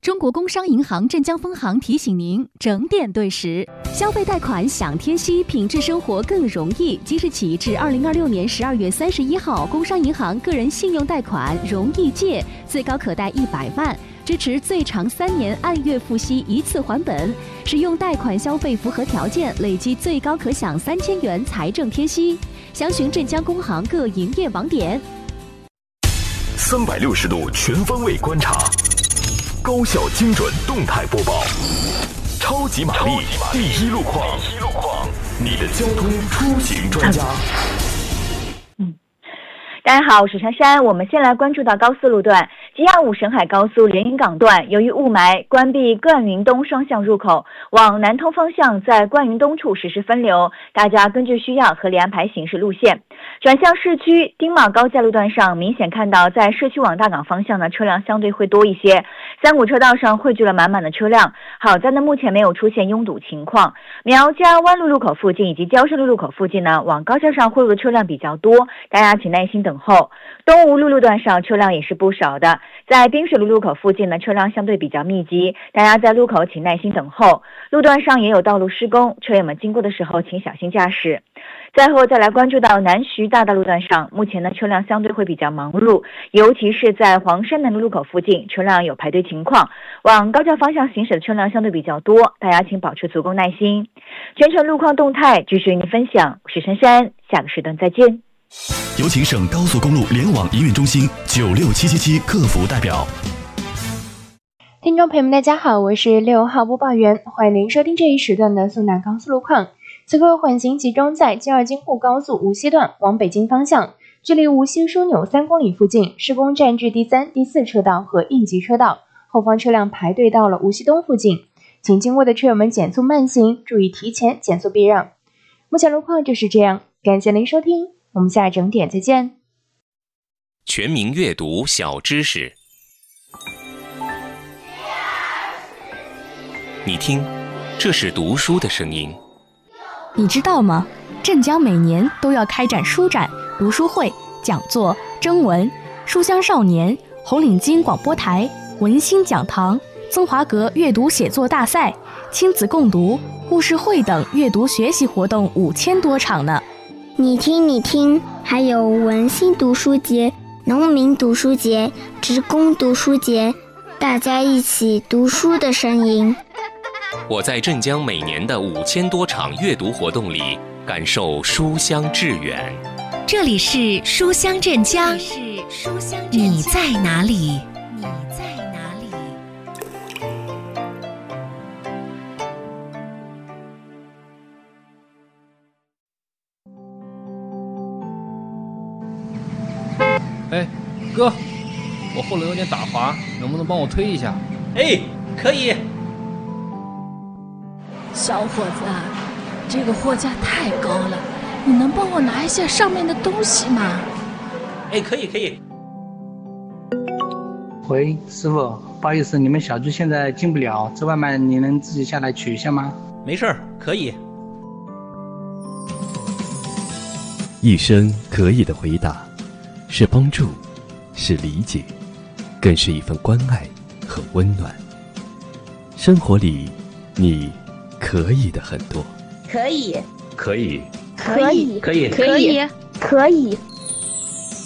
中国工商银行镇江分行提醒您整点对时，消费贷款享贴息，品质生活更容易。即日起至2026年12月31号，工商银行个人信用贷款容易借，最高可贷100万，支持最长3年按月付息一次还本，使用贷款消费符合条件，累计最高可享3000元财政贴息。详询镇江工行各营业网点。 360度全方位观察，高效精准动态播报，超级玛丽第一路况，你的交通出行专家。 大家好，我是珊珊。我们先来关注到高速路段，G25沈海高速连云港段，由于雾霾，关闭冠云东双向入口，往南通方向在冠云东处实施分流，大家根据需要合理安排行驶路线。转向市区丁卯高架路段上，明显看到在市区往大港方向呢，车辆相对会多一些，三股车道上汇聚了满满的车辆。好在呢，目前没有出现拥堵情况。苗家湾路路口附近以及交盛路路口附近呢，往高架上汇入的车辆比较多，大家请耐心等候。东吴路路段上车辆也是不少的，在滨水路路口附近呢，车辆相对比较密集，大家在路口请耐心等候。路段上也有道路施工，车友们经过的时候请小心驾驶。最后再来关注到南徐大道路段上，目前呢车辆相对会比较忙碌，尤其是在黄山南路路口附近，车辆有排队情况，往高架方向行驶的车辆相对比较多，大家请保持足够耐心。全程路况动态继续与您分享，我是珊珊，下个时段再见。 有请省高速公路联网营运中心96777客服代表。 听众朋友们大家好，我是6号播报员，欢迎您收听这一时段的苏南高速路况。此刻缓行集中在京二京沪高速无锡段往北京方向，距离无锡枢纽3公里附近，施工占据第3、第4车道和应急车道，后方车辆排队到了无锡东附近，请经过的车友们减速慢行，注意提前减速避让。目前路况就是这样，感谢您收听，我们下整点再见。 全民阅读小知识，你听，这是读书的声音。 你知道吗？镇江每年都要开展书展、读书会、讲座、征文、书香少年、红领巾广播台、文心讲堂、增华阁阅读写作大赛、亲子共读、故事会等阅读学习活动5000多场呢。 你听，还有文心读书节、农民读书节、职工读书节，大家一起读书的声音。 我在镇江每年的5000多场阅读活动里，感受书香致远。 这里是书香镇江，你在哪里？ 哎，哥，我后轮有点打滑，能不能帮我推一下？ 哎，可以。 小伙子，这个货架太高了，你能帮我拿一下上面的东西吗？ 哎，可以。 喂，师傅，不好意思，你们小区现在进不了，这外卖你能自己下来取一下吗？ 没事儿，可以。 一声可以的回答，是帮助，是理解，更是一份关爱和温暖。生活里，你可以的很多。 可以。 可以。 可以。 可以。 可以。可以。